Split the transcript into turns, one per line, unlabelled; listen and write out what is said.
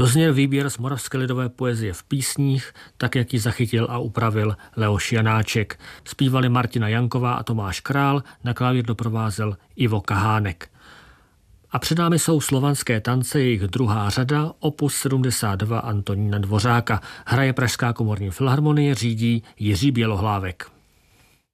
Dozněl výběr z moravské lidové poezie v písních, tak jak ji zachytil a upravil Leoš Janáček. Zpívali Martina Janková a Tomáš Král, na klavír doprovázel Ivo Kahánek. A před námi jsou Slovanské tance, jejich druhá řada, opus 72 Antonína Dvořáka. Hraje Pražská komorní filharmonie, řídí Jiří Bělohlávek.